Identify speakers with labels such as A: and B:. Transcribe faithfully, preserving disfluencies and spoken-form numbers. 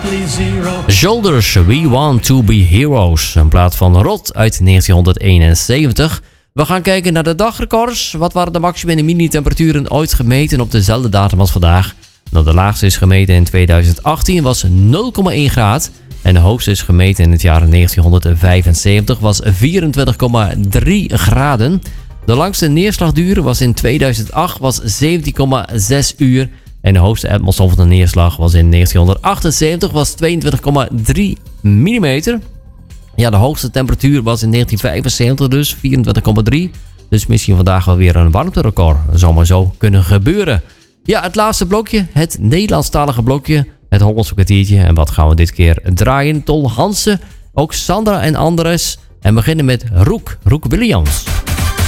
A: Shoulders, We Want To Be Heroes. Een plaat van Rod uit negentienhonderdeenenzeventig. We gaan kijken naar de dagrecords. Wat waren de maximum en mini-temperaturen ooit gemeten op dezelfde datum als vandaag? Nou, de laagste is gemeten in tweeduizend achttien, was nul komma één graad. En de hoogste is gemeten in het jaar negentienhonderdvijfenzeventig, was vierentwintig komma drie graden. De langste neerslagduur was in tweeduizend acht, was zeventien komma zes uur. En de hoogste atmosferische neerslag was in negentienhonderdachtenzeventig, was tweeëntwintig komma drie millimeter. Ja, de hoogste temperatuur was in negentien vijfenzeventig, dus vierentwintig komma drie. Dus misschien vandaag wel weer een warmterecord. Dat zou maar zo kunnen gebeuren. Ja, het laatste blokje, het Nederlandstalige blokje, het Hollandse kwartiertje. En wat gaan we dit keer draaien? Tol Hansen, ook Sandra en Andres. En we beginnen met Roek, Roek Williams.